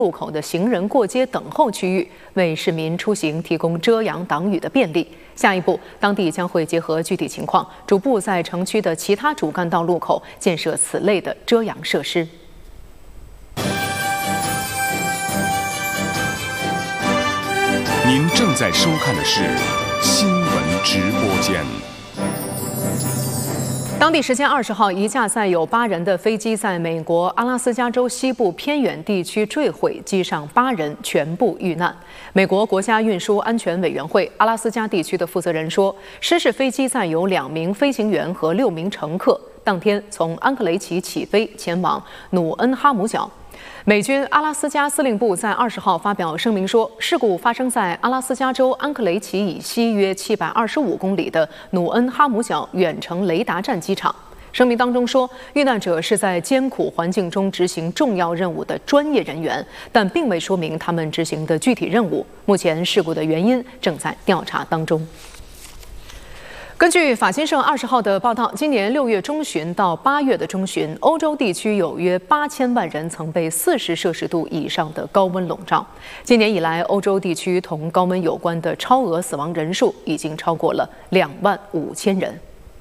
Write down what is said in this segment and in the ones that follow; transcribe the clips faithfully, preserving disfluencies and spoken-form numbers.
路口的行人过街等候区域，为市民出行提供遮阳挡雨的便利。下一步，当地将会结合具体情况，逐步在城区的其他主干道路口建设此类的遮阳设施。 您正在收看的是新闻直播间。 当地时间二十号，一架载有八人的飞机在美国阿拉斯加州西部偏远地区坠毁，机上八人全部遇难。美国国家运输安全委员会阿拉斯加地区的负责人说，失事飞机载有两名飞行员和六名乘客，当天从安克雷奇起飞，前往努恩哈姆角。美军阿拉斯加司令部在二十号发表声明说，事故发生在阿拉斯加州安克雷奇以西约七百二十五公里的努恩哈姆角远程雷达站机场。声明当中说，遇难者是在艰苦环境中执行重要任务的专业人员，但并未说明他们执行的具体任务。目前事故的原因正在调查当中。根据法新社二十号的报道，今年六月中旬到八月的中旬，欧洲地区有约八千万人曾被四十摄氏度以上的高温笼罩。今年以来，欧洲地区同高温有关的超额死亡人数已经超过了两万五千人。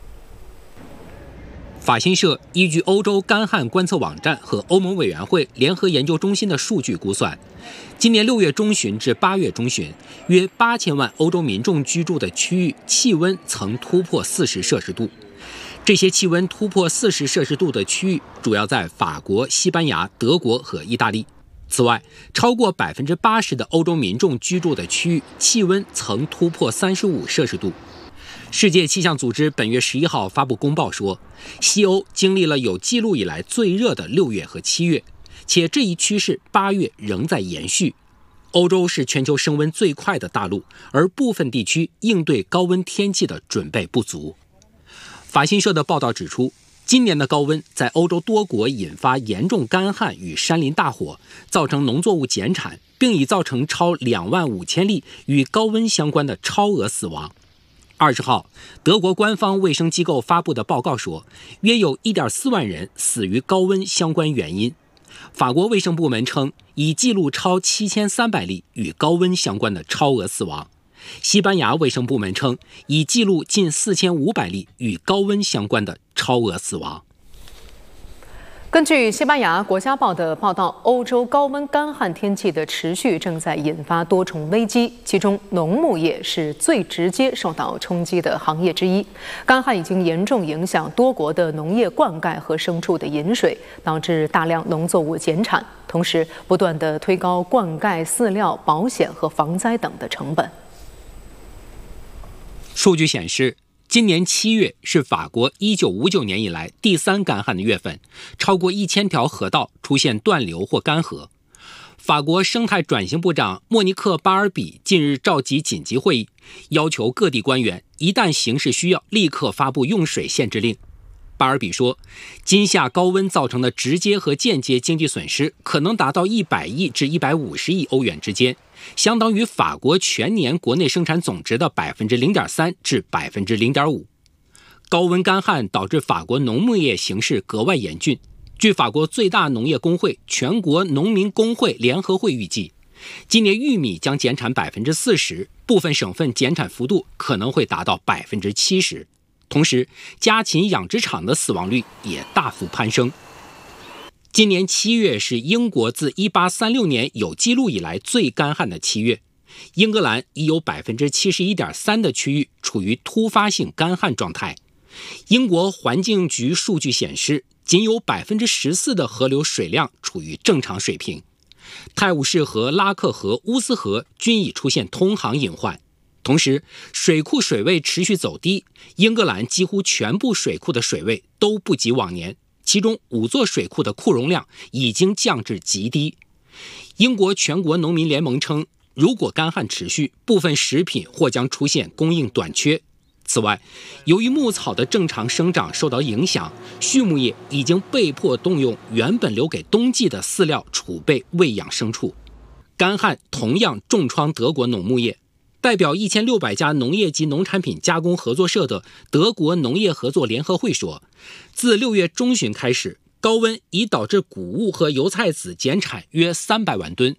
法新社依据欧洲干旱观测网站和欧盟委员会联合研究中心的数据估算，今年六月中旬至八月中旬，约八千万欧洲民众居住的区域气温曾突破四十摄氏度。这些气温突破四十摄氏度的区域主要在法国、西班牙、德国和意大利。此外，超过百分之八十的欧洲民众居住的区域气温曾突破三十五摄氏度。世界气象组织本月十一号发布公报说，西欧经历了有记录以来最热的六月和七月，且这一趋势八月仍在延续。欧洲是全球升温最快的大陆，而部分地区应对高温天气的准备不足。法新社的报道指出，今年的高温在欧洲多国引发严重干旱与山林大火，造成农作物减产，并已造成超两万五千例与高温相关的超额死亡。二十号，德国官方卫生机构发布的报告说，约有 一点四万人死于高温相关原因。法国卫生部门称，已记录超七千三百例与高温相关的超额死亡。西班牙卫生部门称，已记录近四千五百例与高温相关的超额死亡。 根据西班牙国家报的报道，欧洲高温干旱天气的持续正在引发多重危机，其中农牧业是最直接受到冲击的行业之一。干旱已经严重影响多国的农业灌溉和牲畜的饮水，导致大量农作物减产，同时不断地推高灌溉、饲料、保险和防灾等的成本。 数据显示，今年七月是法国一九五九年以来第三干旱的月份，超过一千条河道出现断流或干涸。法国生态转型部长莫尼克·巴尔比近日召集紧急会议，要求各地官员一旦形势需要，立刻发布用水限制令。巴尔比说，今夏高温造成的直接和间接经济损失可能达到一百亿至一百五十亿欧元之间，相当于法国全年国内生产总值的 百分之零点三 至 百分之零点五。高温干旱导致法国农牧业形势格外严峻。据法国最大农业工会全国农民工会联合会预计，今年玉米将减产 百分之四十， 部分省份减产幅度可能会达到 百分之七十。同时，家禽养殖场的死亡率也大幅攀升。今年七月是英国自一八三六年有记录以来最干旱的七月，英格兰已有 百分之七十一点三 的区域处于突发性干旱状态。英国环境局数据显示，仅有 百分之十四 的河流水量处于正常水平。泰晤士河、拉克河、乌斯河均已出现通航隐患。同时，水库水位持续走低，英格兰几乎全部水库的水位都不及往年，其中五座水库的库容量已经降至极低。英国全国农民联盟称，如果干旱持续，部分食品或将出现供应短缺。此外，由于牧草的正常生长受到影响，畜牧业已经被迫动用原本留给冬季的饲料储备喂养牲畜。干旱同样重创德国农牧业。代表一千六百家农业及农产品加工合作社的德国农业合作联合会说，自六月中旬开始， 高温已导致谷物和油菜籽减产约三百万吨，